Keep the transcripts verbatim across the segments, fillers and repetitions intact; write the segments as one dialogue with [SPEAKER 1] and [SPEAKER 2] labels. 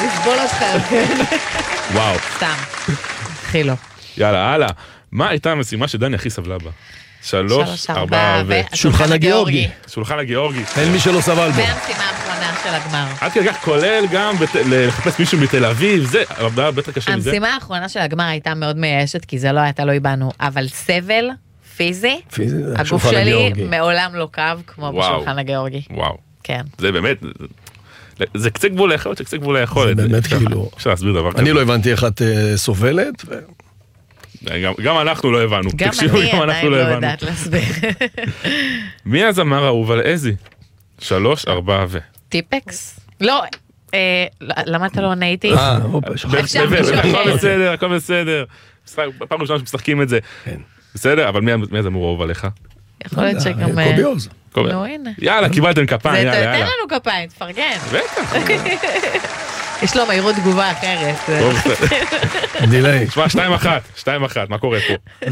[SPEAKER 1] לסבול אתכם.
[SPEAKER 2] וואו.
[SPEAKER 1] סתם. הכי לא.
[SPEAKER 2] יאללה, הלאה. מה הייתה המשימה שדני הכי סבלה בה? שלוש, ארבע ו...
[SPEAKER 3] שולחן הגיאורגי.
[SPEAKER 2] שולחן הגיאורגי.
[SPEAKER 3] אין מי שלא סבל בו.
[SPEAKER 1] והמשימה האחרונה של הגמר.
[SPEAKER 2] עד כדי כך כולל גם לחפש מישהו בתל אביב, זה, אבל בטח קשה מזה.
[SPEAKER 1] המשימה האחרונה של הגמר הייתה מאוד מייאשת, כי זה לא היה תלוי בנו, אבל סבל פיזי, הגוף שלי מעולם לא קו כמו בשולחן הגיאורגי.
[SPEAKER 2] וואו.
[SPEAKER 1] כן.
[SPEAKER 2] זה באמת, זה קצה גבול היכולת, זה קצה גבול היכולת.
[SPEAKER 3] זה באמת כאילו...
[SPEAKER 2] אפשר להסביר דבר כזה.
[SPEAKER 3] אני לא הבנתי איך את סובלת.
[SPEAKER 2] גם אנחנו לא הבנו.
[SPEAKER 1] גם אני עדיין לא יודעת להסביר.
[SPEAKER 2] מי הזמר האהוב על אזי? שלוש, ארבע ו...
[SPEAKER 1] טיפקס? לא, למה אתה לא עונה איתי?
[SPEAKER 3] אה, הופה,
[SPEAKER 2] הכל בסדר, הכל בסדר. פעם ראשונה שמשחקים את זה. בסדר, אבל מי הזמר האהוב עליך?
[SPEAKER 1] יכול להיות שגם...
[SPEAKER 3] קובי עוז.
[SPEAKER 1] נו, הנה.
[SPEAKER 2] יאללה, קיבלתם כפיים, יאללה, יאללה.
[SPEAKER 1] תן לנו כפיים, תפרגן.
[SPEAKER 2] בטח.
[SPEAKER 1] יש לו מהירות תגובה אחרת.
[SPEAKER 3] דילי.
[SPEAKER 2] תשמע, שתיים אחת, שתיים אחת, מה קורה פה?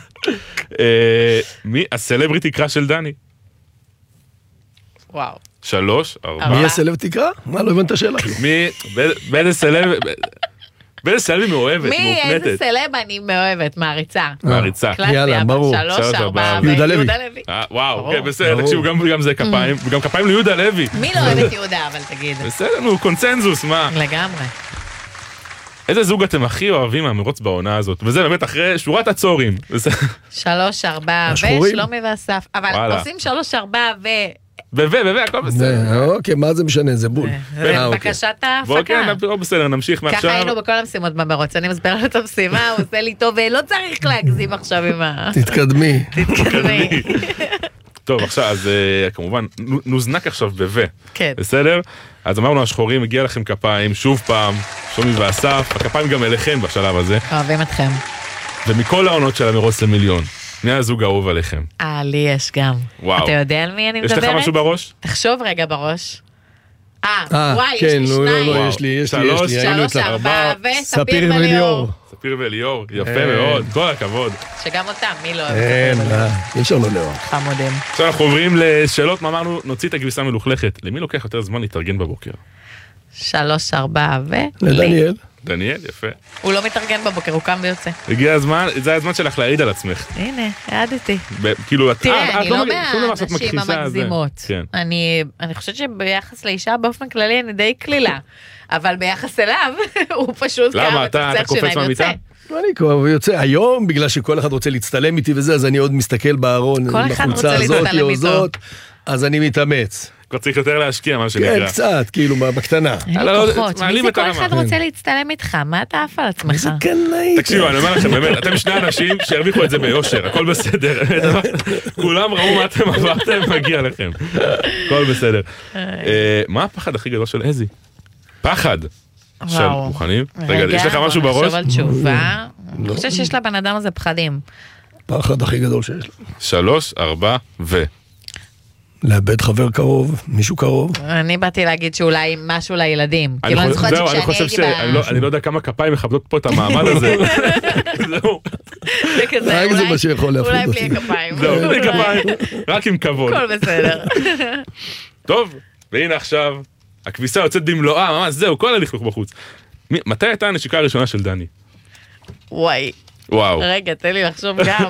[SPEAKER 2] מי הסלבריטי קראש של דני?
[SPEAKER 1] וואו.
[SPEAKER 2] שלוש, ארבע.
[SPEAKER 3] מי הסלב תקרא? מה, לא הבנת את השאלה?
[SPEAKER 2] מי, באיזה סלב, באיזה סלב היא מאוהבת,
[SPEAKER 1] מי,
[SPEAKER 2] מאופנטת?
[SPEAKER 1] איזה סלב אני מאוהבת, מעריצה.
[SPEAKER 2] מעריצה.
[SPEAKER 3] יאללה, ברור.
[SPEAKER 1] שלוש, ארבע,
[SPEAKER 3] יהודה לוי.
[SPEAKER 2] וואו, בסדר, תקשיבו, גם זה כפיים, וגם כפיים ליהודה לוי.
[SPEAKER 1] מי לא אוהב את יהודה, אבל תגיד.
[SPEAKER 2] בסדר, נו, קונצנזוס, מה?
[SPEAKER 1] לגמרי.
[SPEAKER 2] איזה זוג אתם הכי אוהבים מהמרוץ בעונה הזאת? וזה באמת אחרי שורת הצורים.
[SPEAKER 1] שלוש, ארבע, ושלומי ואסף. אבל עושים שלוש, ארבע, ו...
[SPEAKER 2] ו... ו... ו... הכל בסדר.
[SPEAKER 3] אוקיי, מה זה משנה? זה בול.
[SPEAKER 1] זה בקשת ההפקה.
[SPEAKER 2] בואו בסדר, נמשיך מעכשיו.
[SPEAKER 1] ככה היינו בכל המשימות במרוץ. אני מסבירה לו את המשימה, הוא עושה לי טוב, ולא צריך להגזים עכשיו עם ה...
[SPEAKER 3] תתקדמי.
[SPEAKER 1] תתקדמי.
[SPEAKER 2] טוב, עכשיו, אז כמובן, נוזנק עכשיו ב-ו.
[SPEAKER 1] כן.
[SPEAKER 2] בסדר? אז אמרנו, השחורים, הגיע לכם כפיים, שוב פעם, שלומי ואסף, הכפיים גם אליכם בשלב הזה.
[SPEAKER 1] אוהבים אתכם.
[SPEAKER 2] ומכל העונות של המרוץ למיליון, מי הזוג האהוב עליכם?
[SPEAKER 1] אה, לי יש גם.
[SPEAKER 2] וואו.
[SPEAKER 1] אתה יודע על מי אני מדברת?
[SPEAKER 2] יש לך משהו בראש?
[SPEAKER 1] תחשוב רגע בראש. אה, וואי, יש
[SPEAKER 3] כן,
[SPEAKER 1] לי
[SPEAKER 3] לא,
[SPEAKER 1] שניים.
[SPEAKER 3] לא, יש לי, יש לי, יש לי.
[SPEAKER 1] שלוש, ארבע, וספיר וליאור.
[SPEAKER 2] ספיר וליאור, יפה מאוד, כל הכבוד.
[SPEAKER 1] שגם אותם, מי לא אוהב
[SPEAKER 3] אין, אי אפשר לא ליאור.
[SPEAKER 1] חמודים.
[SPEAKER 2] עכשיו אנחנו עוברים לשאלות, מה אמרנו, נוציא את הכביסה מלוכלכת. למי לוקח יותר זמן להתארגן בבוקר?
[SPEAKER 1] שלוש, ארבע, ו...
[SPEAKER 3] לדניאל.
[SPEAKER 2] דניאל, יפה.
[SPEAKER 1] הוא לא מתארגן בבוקר, הוא קם ויוצא.
[SPEAKER 2] הגיע הזמן, זה הזמן שלך להעיד על עצמך.
[SPEAKER 1] הנה, העדתי.
[SPEAKER 2] כאילו,
[SPEAKER 1] תראה, אני לא מהאנשים המגזימות. אני חושבת שביחס לאישה באופן כללי אני די כלילה. אבל ביחס אליו, הוא פשוט
[SPEAKER 2] למה? אתה קופץ מהמיטה?
[SPEAKER 3] אני כבר יוצא היום, בגלל שכל אחד רוצה להצטלם איתי וזה, אז אני עוד מסתכל בארון,
[SPEAKER 1] כל אחד רוצה להצטלם איתו.
[SPEAKER 3] אז אני מתאמץ.
[SPEAKER 2] כבר צריך יותר להשקיע, מה שנקרא.
[SPEAKER 3] כן, קצת, כאילו, בקטנה.
[SPEAKER 1] אין לי כוחות, מי זה כל אחד רוצה להצטלם איתך? מה אתה עף על עצמך?
[SPEAKER 3] איזה קנאי.
[SPEAKER 2] תקשיבו, אני אומר לכם, באמת, אתם שני אנשים שהרוויחו את זה ביושר, הכל בסדר. כולם ראו מה אתם עברתם, מגיע לכם. הכל בסדר. מה הפחד הכי גדול של אזי? פחד. של מוכנים? רגע, יש לך משהו בראש?
[SPEAKER 1] רגע, לחשוב על תשובה. אני חושבת שיש לבן אדם הזה פחדים.
[SPEAKER 3] פחד הכי גדול שיש לו.
[SPEAKER 2] שלוש, ארבע, ו...
[SPEAKER 3] לאבד חבר קרוב, מישהו קרוב.
[SPEAKER 1] אני באתי להגיד שאולי משהו לילדים. כאילו אני זוכרת שכשאני הייתי ב...
[SPEAKER 2] אני לא יודע כמה כפיים מכבדות פה את המעמד הזה. זהו.
[SPEAKER 1] זה כזה,
[SPEAKER 3] רק זה מה שיכול להפריד
[SPEAKER 1] אולי
[SPEAKER 3] אותי.
[SPEAKER 1] בלי כפיים.
[SPEAKER 2] זהו, בלי כפיים, רק עם כבוד.
[SPEAKER 1] הכל בסדר.
[SPEAKER 2] טוב, והנה עכשיו, הכביסה יוצאת במלואה, ממש זהו, כל הלכלוך בחוץ. מתי הייתה הנשיקה הראשונה של דני?
[SPEAKER 1] וואי.
[SPEAKER 2] וואו.
[SPEAKER 1] רגע, תן לי לחשוב גם.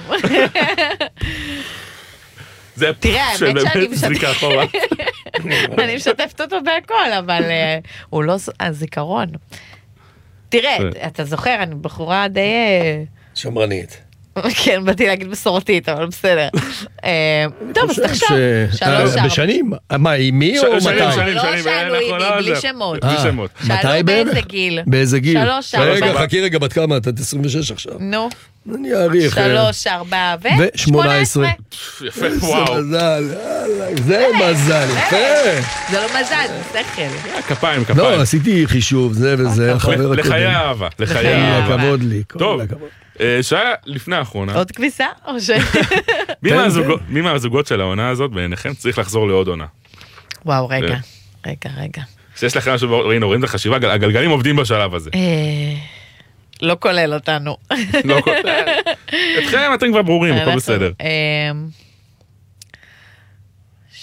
[SPEAKER 1] תראה, האמת שאני משתפת אני משתפת אותו בהכל, אבל הוא לא הזיכרון. תראה, אתה זוכר, אני בחורה די...
[SPEAKER 3] שמרנית.
[SPEAKER 1] כן, באתי להגיד מסורתית, אבל בסדר. טוב, אז תחשוב. שלוש שעות.
[SPEAKER 3] בשנים? מה, עם מי או מתי?
[SPEAKER 1] לא שאלו עם מי, בלי שמות.
[SPEAKER 2] בלי שמות.
[SPEAKER 1] שאלו באיזה גיל.
[SPEAKER 3] באיזה גיל?
[SPEAKER 1] שלוש, ארבע.
[SPEAKER 3] רגע, חכי רגע, בת כמה? אתה עשרים ושש עכשיו.
[SPEAKER 1] נו.
[SPEAKER 3] אני אעריך.
[SPEAKER 1] שלוש, ארבע, ו...
[SPEAKER 3] ושמונה עשרה.
[SPEAKER 2] יפה, וואו.
[SPEAKER 3] זה מזל, זה מזל, יפה.
[SPEAKER 1] זה לא מזל, זה שכל.
[SPEAKER 2] כפיים, כפיים.
[SPEAKER 3] לא, עשיתי חישוב, זה וזה, החבר הקודם.
[SPEAKER 2] לחיי אהבה, לחיי
[SPEAKER 1] אהבה.
[SPEAKER 3] כבוד לי.
[SPEAKER 2] טוב, שהיה לפני האחרונה.
[SPEAKER 1] עוד כביסה? או ש...
[SPEAKER 2] מי מהזוגות של העונה הזאת בעיניכם צריך לחזור לעוד עונה?
[SPEAKER 1] וואו, רגע, רגע, רגע.
[SPEAKER 2] שיש לכם משהו, ראינו, רואים את החשיבה, הגלגלים עובדים בשלב הזה.
[SPEAKER 1] לא כולל אותנו.
[SPEAKER 2] לא כולל. אתכם אתם כבר ברורים, הכל בסדר.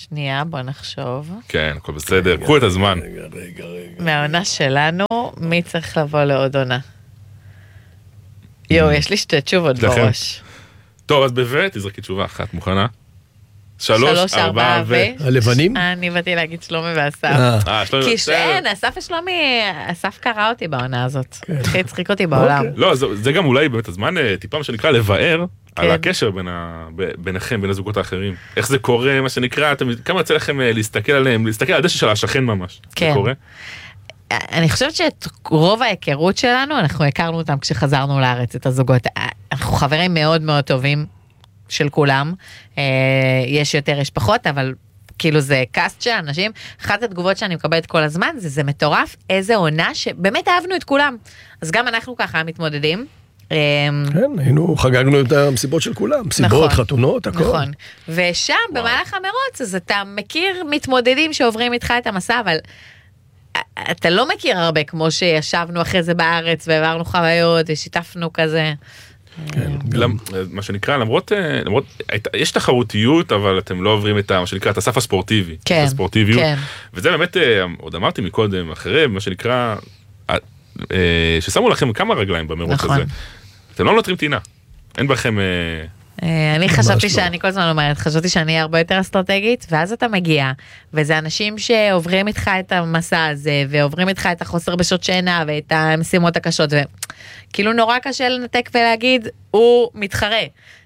[SPEAKER 1] שנייה, בוא נחשוב.
[SPEAKER 2] כן, הכל בסדר, קחו את הזמן.
[SPEAKER 3] רגע, רגע, רגע.
[SPEAKER 1] מהעונה שלנו, מי צריך לבוא לעוד עונה? יואו, יש לי שתי תשובות
[SPEAKER 2] לכם.
[SPEAKER 1] בראש.
[SPEAKER 2] טוב, אז בבית, תזרקי תשובה אחת, מוכנה? שלוש, ארבע ו...
[SPEAKER 3] הלבנים?
[SPEAKER 1] אני באתי להגיד שלומי ואסף.
[SPEAKER 3] אה,
[SPEAKER 2] אה, שלומי,
[SPEAKER 1] כי
[SPEAKER 2] בסדר.
[SPEAKER 1] שאין, אסף ושלומי, אסף קרא אותי בעונה הזאת. הכי הצחיק אותי בעולם.
[SPEAKER 3] אוקיי.
[SPEAKER 2] לא, זה, זה גם אולי באמת הזמן אה, טיפה מה שנקרא לבאר
[SPEAKER 1] כן.
[SPEAKER 2] על הקשר בין ה, ב, ביניכם, בין הזוגות האחרים. איך זה קורה, מה שנקרא, אתם, כמה יוצא לכם אה, להסתכל עליהם, להסתכל על דשא של השכן ממש.
[SPEAKER 1] כן.
[SPEAKER 2] זה קורה?
[SPEAKER 1] אני חושבת שאת רוב ההיכרות שלנו, אנחנו הכרנו אותם כשחזרנו לארץ, את הזוגות. אנחנו חברים מאוד מאוד טובים של כולם. יש יותר, יש פחות, אבל כאילו זה קאסט של אנשים. אחת התגובות שאני מקבלת כל הזמן, זה זה מטורף, איזה עונה שבאמת אהבנו את כולם. אז גם אנחנו ככה מתמודדים.
[SPEAKER 3] כן, היינו, חגגנו את המסיבות של כולם, מסיבות, חתונות, הכל.
[SPEAKER 1] נכון, ושם במהלך המרוץ, אז אתה מכיר מתמודדים שעוברים איתך את המסע, אבל אתה לא מכיר הרבה כמו שישבנו אחרי זה בארץ, והעברנו חוויות, ושיתפנו כזה.
[SPEAKER 2] מה שנקרא, למרות, למרות, יש תחרותיות, אבל אתם לא עוברים את מה שנקרא, את הסף הספורטיבי.
[SPEAKER 1] כן, כן.
[SPEAKER 2] וזה באמת, עוד אמרתי מקודם, אחרי מה שנקרא, ששמו לכם כמה רגליים במרוץ הזה. אתם לא נותרים טינה. אין בכם...
[SPEAKER 1] אני חשבתי שאני כל הזמן אומרת, חשבתי שאני אהיה הרבה יותר אסטרטגית, ואז אתה מגיע, וזה אנשים שעוברים איתך את המסע הזה, ועוברים איתך את החוסר בשעות שינה, ואת המשימות הקשות, וכאילו נורא קשה לנתק ולהגיד, הוא מתחרה.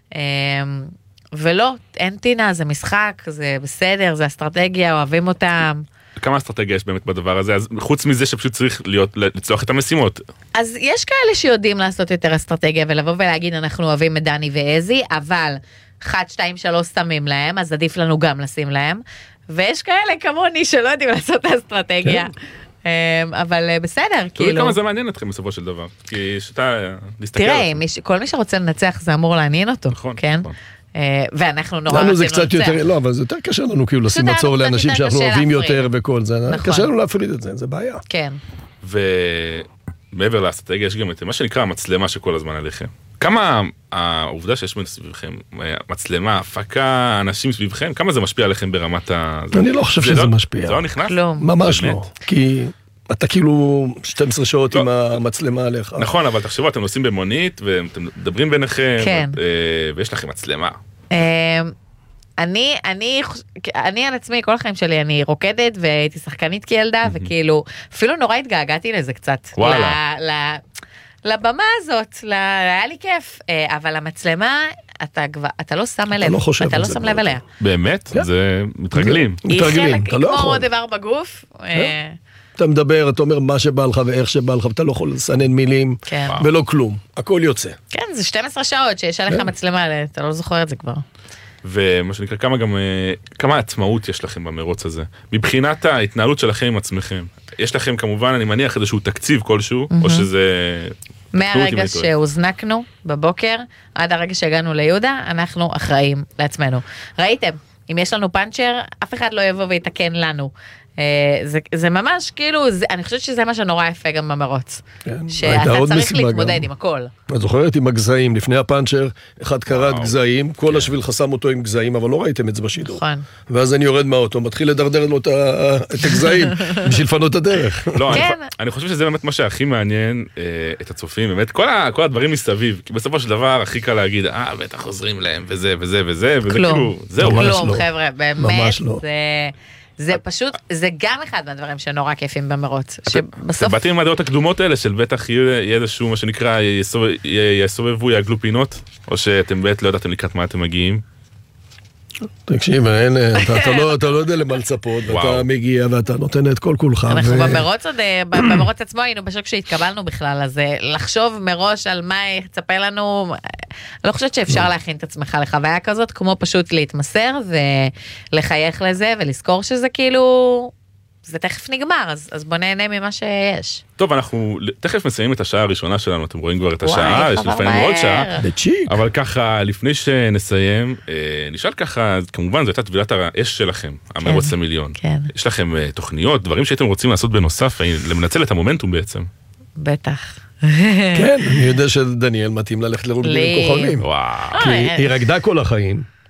[SPEAKER 1] ולא, אין טינה, זה משחק, זה בסדר, זה אסטרטגיה, אוהבים אותם.
[SPEAKER 2] כמה אסטרטגיה יש באמת בדבר הזה, אז חוץ מזה שפשוט צריך להיות, לצלוח את המשימות.
[SPEAKER 1] אז יש כאלה שיודעים לעשות יותר אסטרטגיה, ולבוא ולהגיד אנחנו אוהבים את דני ואזי, אבל אחת, שתיים, שלוש שמים להם, אז עדיף לנו גם לשים להם, ויש כאלה כמוני שלא יודעים לעשות אסטרטגיה, אבל בסדר, כאילו.
[SPEAKER 2] כמה זה מעניין אתכם בסופו של דבר, כי שאתה להסתכל.
[SPEAKER 1] תראה, כל מי שרוצה לנצח זה אמור לעניין אותו, כן? ואנחנו נורא
[SPEAKER 3] לנו זה קצת יותר, לא, אבל זה יותר קשה לנו כאילו לשים מצור לאנשים שאנחנו אוהבים יותר וכל זה, קשה לנו להפריד את זה, זה בעיה.
[SPEAKER 1] כן.
[SPEAKER 2] ומעבר לאסטרטגיה יש גם את מה שנקרא המצלמה שכל הזמן עליכם. כמה העובדה שיש סביבכם, מצלמה, הפקה, אנשים סביבכם, כמה זה משפיע עליכם ברמת ה...
[SPEAKER 3] אני לא חושב שזה משפיע.
[SPEAKER 2] זה לא נכנס?
[SPEAKER 3] ממש לא, כי... אתה כאילו שתים עשרה שעות עם המצלמה עליך.
[SPEAKER 2] נכון, אבל תחשבו, אתם נוסעים במונית, ואתם מדברים ביניכם, ויש לכם מצלמה.
[SPEAKER 1] אני, אני, אני על עצמי, כל החיים שלי, אני רוקדת, והייתי שחקנית כילדה, וכאילו, אפילו נורא התגעגעתי לזה קצת.
[SPEAKER 2] וואלה.
[SPEAKER 1] לבמה הזאת, היה לי כיף, אבל המצלמה, אתה לא שם לב, אתה לא שם לב עליה.
[SPEAKER 2] באמת? זה מתרגלים.
[SPEAKER 1] היא חלק, היא כמו עוד דבר בגוף.
[SPEAKER 3] אתה מדבר, אתה אומר מה שבא לך ואיך שבא לך, ואתה לא יכול לסנן מילים, ולא כלום, הכל יוצא.
[SPEAKER 1] כן, זה שתים עשרה שעות שיש עליך מצלמה, אתה לא זוכר את זה כבר.
[SPEAKER 2] ומה שנקרא, כמה גם, כמה עצמאות יש לכם במרוץ הזה, מבחינת ההתנהלות שלכם עם עצמכם. יש לכם כמובן, אני מניח, איזשהו תקציב כלשהו, או שזה...
[SPEAKER 1] מהרגע שהוזנקנו בבוקר, עד הרגע שהגענו ליהודה, אנחנו אחראים לעצמנו. ראיתם, אם יש לנו פאנצ'ר, אף אחד לא יבוא ויתקן לנו. זה, זה ממש כאילו, זה, אני חושבת שזה מה שנורא יפה גם במרוץ. כן. שאתה צריך להתמודד גם עם הכל.
[SPEAKER 3] את זוכרת עם הגזעים, לפני הפאנצ'ר, אחד קראת גזעים, כל כן. השביל חסם אותו עם גזעים, אבל לא ראיתם את זה בשידור. נכון. ואז אני יורד מהאוטו, מתחיל לדרדר לו את, את הגזעים, בשביל לפנות את הדרך.
[SPEAKER 2] לא, כן. אני, אני חושב שזה באמת מה שהכי מעניין אה, את הצופים, באמת, כל, ה, כל הדברים מסביב, כי בסופו של דבר הכי קל להגיד, אה, בטח עוזרים להם, וזה וזה וזה, וזה כאילו, זהו.
[SPEAKER 1] כלום, לא. חבר'ה, באמת, לא. זה... זה פשוט, זה גם אחד מהדברים שנורא כיפים במרוץ.
[SPEAKER 2] שבסוף... באתי עם הדעות הקדומות האלה, של בטח יהיה איזשהו, מה שנקרא, יסובבו, יעגלו פינות, או שאתם באמת לא יודעתם לקראת מה אתם מגיעים.
[SPEAKER 3] תקשיב, אתה לא יודע למה לצפות, ואתה מגיע ואתה נותן את כל כולך.
[SPEAKER 1] אנחנו במרוץ עוד, במרוץ עצמו היינו בשוק שהתקבלנו בכלל, אז לחשוב מראש על מה יצפה לנו, לא חושבת שאפשר להכין את עצמך לחוויה כזאת, כמו פשוט להתמסר ולחייך לזה, ולזכור שזה כאילו... זה תכף נגמר, אז, אז בוא נהנה ממה שיש.
[SPEAKER 2] טוב, אנחנו תכף מסיימים את השעה הראשונה שלנו, אתם רואים כבר את השעה, יש לפעמים עוד שעה, אבל ככה, לפני שנסיים, אה, נשאל ככה, כמובן זו הייתה טבילת האש שלכם, כן, המרוץ למיליון. כן. יש לכם אה, תוכניות, דברים שהייתם רוצים לעשות בנוסף, למנצל את המומנטום בעצם.
[SPEAKER 1] בטח.
[SPEAKER 3] כן, אני יודע שדניאל מתאים ללכת לרוקדים עם כוכבים.
[SPEAKER 2] וואו.
[SPEAKER 3] כי היא רקדה כל החיים.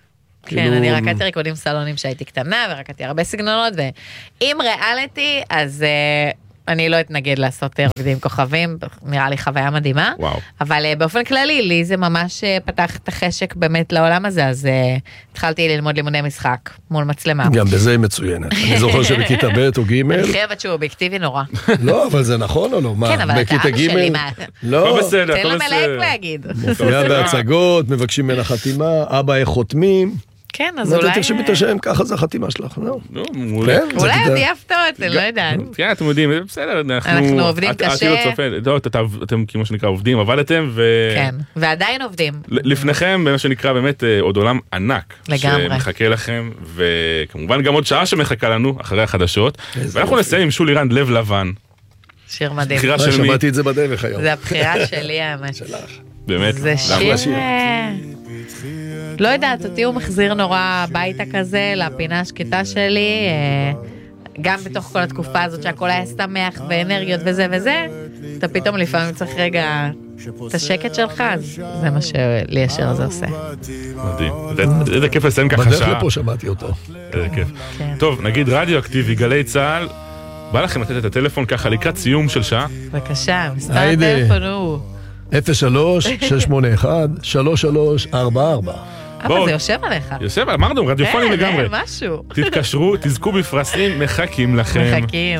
[SPEAKER 1] כן, אני רקדתי ריקודים סלונים שהייתי קטנה, ורקדתי הרבה סגנונות, ואם ריאליטי, אז אני לא אתנגד לעשות רוקדים כוכבים, נראה לי חוויה מדהימה, אבל באופן כללי, לי זה ממש פתח את החשק באמת לעולם הזה, אז התחלתי ללמוד לימודי משחק מול מצלמה.
[SPEAKER 3] גם בזה היא מצוינת. אני זוכר שבכיתה ב' או ג'
[SPEAKER 1] אני חייבת שהוא אובייקטיבי נורא.
[SPEAKER 3] לא, אבל זה נכון או לא?
[SPEAKER 1] כן, אבל אתה אבא שלי, מה?
[SPEAKER 3] לא,
[SPEAKER 1] תן לה מלהק להגיד.
[SPEAKER 3] מופיעה בהצגות, מבקשים ממנה חתימה, אבא איך חותמים.
[SPEAKER 1] כן, אז אולי...
[SPEAKER 3] תרשמי את השם, ככה זה החתימה שלך, לא?
[SPEAKER 2] אולי
[SPEAKER 1] עוד יהיה הפתעות, אני לא יודעת.
[SPEAKER 2] כן, אתם יודעים, בסדר,
[SPEAKER 1] אנחנו עובדים קשה.
[SPEAKER 2] לא, אתם כמו שנקרא עובדים, עבדתם ו...
[SPEAKER 1] כן, ועדיין עובדים.
[SPEAKER 2] לפניכם, מה שנקרא באמת עוד עולם ענק.
[SPEAKER 1] לגמרי.
[SPEAKER 2] שמחכה לכם, וכמובן גם עוד שעה שמחכה לנו, אחרי החדשות. ואנחנו נסיים עם שולי רנד, לב לבן.
[SPEAKER 1] שיר מדהים.
[SPEAKER 3] שמעתי את זה בדרך היום.
[SPEAKER 1] זה הבחירה שלי, האמת.
[SPEAKER 3] שלך.
[SPEAKER 2] באמת.
[SPEAKER 1] זה שיר... לא יודעת, אותי הוא מחזיר נורא הביתה כזה, לפינה השקטה שלי, גם בתוך כל התקופה הזאת שהכל היה שמח ואנרגיות וזה וזה, אתה פתאום לפעמים צריך רגע את השקט שלך, אז זה מה שלי השיר הזה עושה.
[SPEAKER 2] מדהים. איזה כיף לסיים ככה שעה.
[SPEAKER 3] בדרך לפה שמעתי אותו.
[SPEAKER 2] איזה כיף. טוב, נגיד רדיו אקטיבי, גלי צהל, בא לכם לתת את הטלפון ככה לקראת סיום של שעה?
[SPEAKER 1] בבקשה, מספר הטלפון הוא...
[SPEAKER 3] אפס שלוש שש שמונה אחד שלוש שלוש ארבע ארבע.
[SPEAKER 1] אבל זה יושב עליך.
[SPEAKER 2] יושב, אמרנו, רדיופונים לגמרי.
[SPEAKER 1] משהו.
[SPEAKER 2] תתקשרו, תזכו בפרסים, מחכים לכם.
[SPEAKER 1] מחכים.